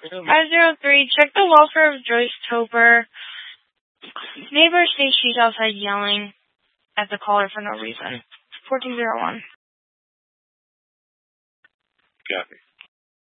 503, check the welfare of Joyce Topper. Neighbor states she's outside yelling at the caller for no reason. 1401. Copy.